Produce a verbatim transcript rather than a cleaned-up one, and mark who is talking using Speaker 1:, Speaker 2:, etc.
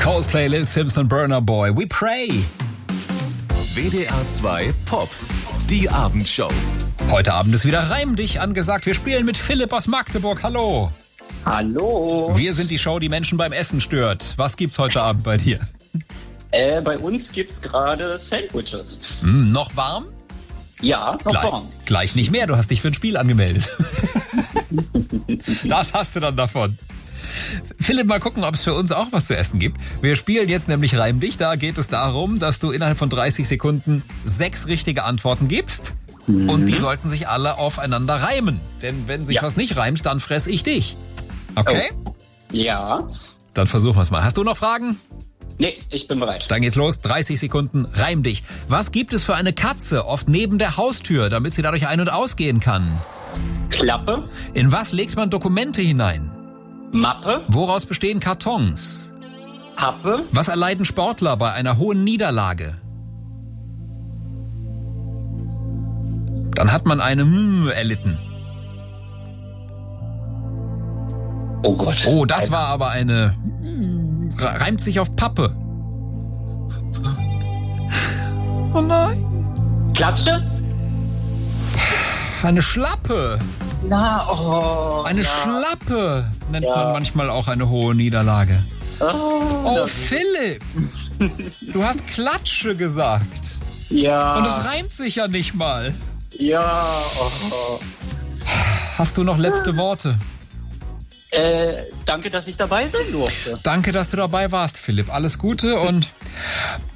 Speaker 1: Coldplay, Lil Simpson, Burna Boy, We Pray.
Speaker 2: W D R zwei Pop, die Abendshow.
Speaker 1: Heute Abend ist wieder Reim dich angesagt. Wir spielen mit Philipp aus Magdeburg. Hallo.
Speaker 3: Hallo.
Speaker 1: Wir sind die Show, die Menschen beim Essen stört. Was gibt's heute Abend bei dir?
Speaker 3: Äh, bei uns gibt's gerade Sandwiches.
Speaker 1: Hm, noch warm?
Speaker 3: Ja, noch
Speaker 1: Gleich,
Speaker 3: warm.
Speaker 1: gleich nicht mehr. Du hast dich für ein Spiel angemeldet. Das hast du dann davon. Philipp, mal gucken, ob es für uns auch was zu essen gibt. Wir spielen jetzt nämlich Reim dich. Da geht es darum, dass du innerhalb von dreißig Sekunden sechs richtige Antworten gibst. Mhm. Und die sollten sich alle aufeinander reimen. Denn wenn sich
Speaker 3: Ja.
Speaker 1: was nicht reimt, dann fress ich dich. Okay?
Speaker 3: Oh. Ja.
Speaker 1: Dann versuchen wir es mal. Hast du noch Fragen?
Speaker 3: Nee, ich bin bereit.
Speaker 1: Dann geht's los. dreißig Sekunden. Reim dich. Was gibt es für eine Katze oft neben der Haustür, damit sie dadurch ein- und ausgehen kann?
Speaker 3: Klappe,
Speaker 1: In was legt man Dokumente hinein?
Speaker 3: Mappe,
Speaker 1: Woraus bestehen Kartons?
Speaker 3: Pappe,
Speaker 1: Was erleiden Sportler bei einer hohen Niederlage? Dann hat man eine mm erlitten.
Speaker 3: oh Gott.
Speaker 1: Oh, das war aber eine... Reimt sich auf Pappe. Oh nein.
Speaker 3: Klatsche?
Speaker 1: Eine Schlappe.
Speaker 3: Na, oh.
Speaker 1: Eine
Speaker 3: ja.
Speaker 1: Schlappe nennt
Speaker 3: Ja.
Speaker 1: man manchmal auch eine hohe Niederlage.
Speaker 3: Oh,
Speaker 1: Oh,
Speaker 3: das-
Speaker 1: Philipp. Du hast Klatsche gesagt.
Speaker 3: ja.
Speaker 1: Und das reimt sich ja nicht mal.
Speaker 3: Ja, oh.
Speaker 1: Hast du noch letzte Worte?
Speaker 3: Äh, danke, dass ich dabei sein durfte.
Speaker 1: Danke, dass du dabei warst, Philipp. Alles Gute und